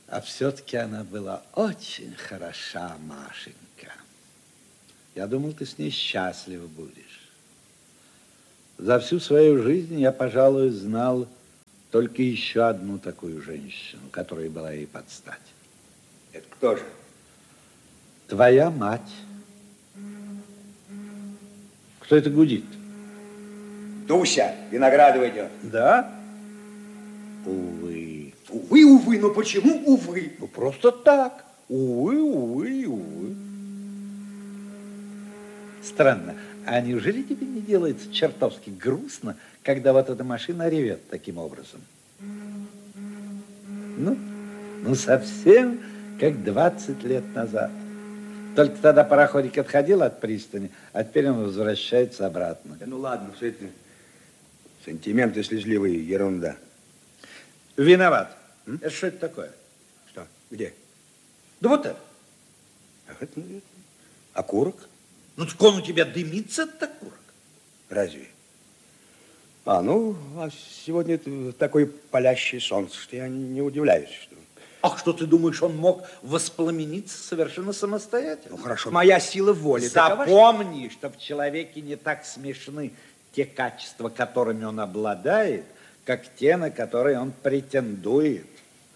А все-таки она была очень хороша, Машенька. Я думал, ты с ней счастлива будешь. За всю свою жизнь я, пожалуй, знал только еще одну такую женщину, которая была ей под стать. Это кто же? Твоя мать. Кто это гудит? Дуся, Виноградова идет. Да? Увы. Увы, увы, но почему увы? Ну, просто так. Увы, увы, увы. Странно. А неужели тебе не делается чертовски грустно, когда вот эта машина ревет таким образом? Ну, совсем как 20 лет назад. Только тогда пароходик отходил от пристани, а теперь он возвращается обратно. Да ну ладно, все это сантименты слезливые, ерунда. Виноват. Это что это такое? Что? Где? Да вот это. Ах, это окурок? Ну, так он у тебя дымится, этот окурок. Разве? А сегодня такой палящий солнце, что я не удивляюсь, что... Ах, что ты думаешь, он мог воспламениться совершенно самостоятельно? Ну, хорошо, моя сила воли. Запомни, что в человеке не так смешны те качества, которыми он обладает, как те, на которые он претендует.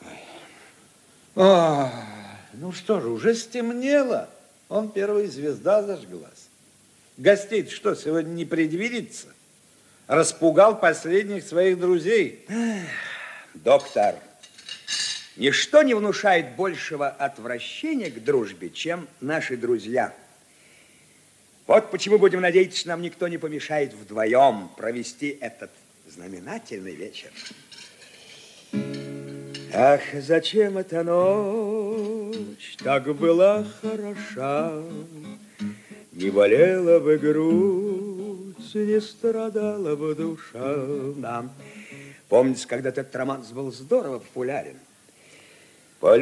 Ну что же, уже стемнело. Он первая звезда зажглась. Гостей-то что, сегодня не предвидится? Распугал последних своих друзей. Доктор, ничто не внушает большего отвращения к дружбе, чем наши друзья. Вот почему будем надеяться, что нам никто не помешает вдвоем провести этот знаменательный вечер. Ах, зачем эта ночь так была хороша? Не болела бы грудь, не страдала бы душа. Да. Помните, когда этот романс был здорово популярен?